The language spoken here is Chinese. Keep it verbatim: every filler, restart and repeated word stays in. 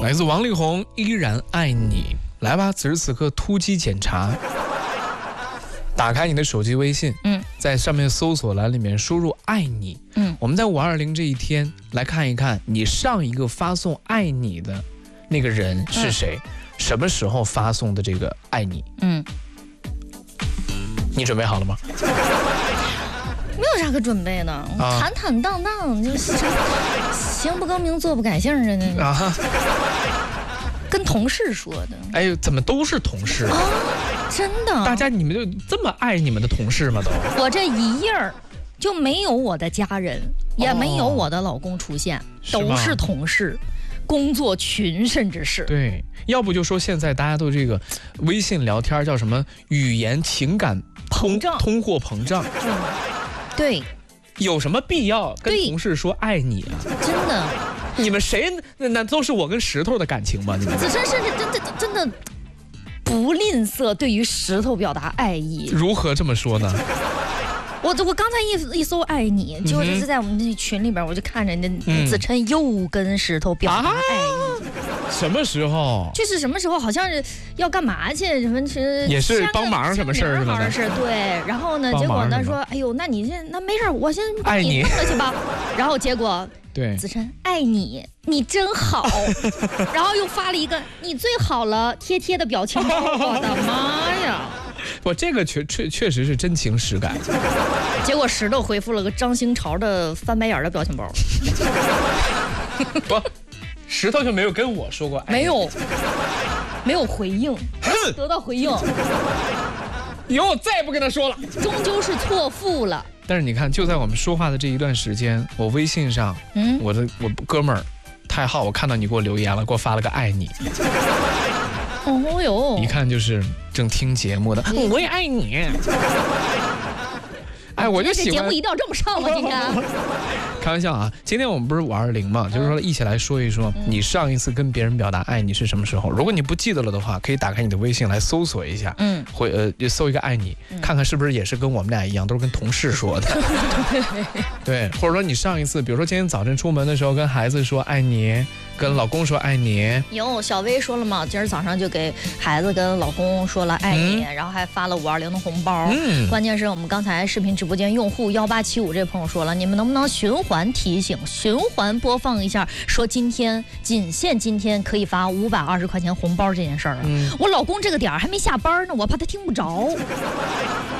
来自王力宏，依然爱你。来吧，此时此刻突击检查，打开你的手机微信，嗯，在上面搜索栏里面输入爱你，嗯，我们在五二零这一天来看一看你上一个发送爱你的那个人是谁，嗯、什么时候发送的这个爱你，嗯，你准备好了吗？ 没有啥可准备的，啊、坦坦荡荡，就是行不更名，坐不改姓的呢。啊，跟同事说的。 哎呦，怎么都是同事啊？ 真的？ 大家你们就这么爱你们的同事吗？都？ 我这一页儿就没有我的家人，也没有我的老公出现，哦、都是同事。工作群甚至是对，要不就说现在大家都这个微信聊天叫什么语言情感膨胀、 通货膨胀。 嗯对， 有什么必要跟同事说爱你啊？ 真的， 你们谁那都是我跟石头的感情吗？你们子琛甚至真的真的不吝啬对于石头表达爱意。 如何这么说呢？ 我我刚才一一搜爱你，就是在我们这群里边，我就看着那子琛又跟石头表达爱意。 啊、什么时候？ 就是什么时候？好像是要干嘛去？什么是？ 也是帮忙什么事儿？ 好像是对。然后呢，结果呢说，哎呦，那你这那没事，我先帮你弄了去吧。然后结果对子琛爱你，你真好。然后又发了一个你最好了，贴贴的表情包。我的妈呀！ 我这个确确确实是真情实感。 结果石头回复了个张新潮的翻白眼的表情包。 不，石头就没有跟我说过爱， 没有，没有回应，得到回应。 以后我再也不跟他说了。 终究是错付了。 但是你看，就在我们说话的这一段时间，我微信上，嗯，我的我哥们儿太浩，我看到你给我留言了，给我发了个爱你。 哦哟， 一看就是正听节目的，我也爱你。哎，我就喜欢。 这节目一定要这么上吗？今天？ 开玩笑啊！今天我们不是五二零嘛，就是说一起来说一说，你上一次跟别人表达爱你是什么时候？如果你不记得了的话，可以打开你的微信来搜索一下，嗯，会呃搜一个爱你，看看是不是也是跟我们俩一样，都是跟同事说的。对，或者说你上一次，比如说今天早晨出门的时候，跟孩子说爱你。跟老公说爱你， 有小薇说了嘛？今儿早上就给孩子跟老公说了爱你，嗯、然后还发了五二零的红包。嗯，关键是我们刚才视频直播间用户幺八七五这朋友说了，你们能不能循环提醒、循环播放一下，说今天仅限今天可以发五百二十块钱红包这件事儿啊？嗯、我老公这个点儿还没下班呢，我怕他听不着。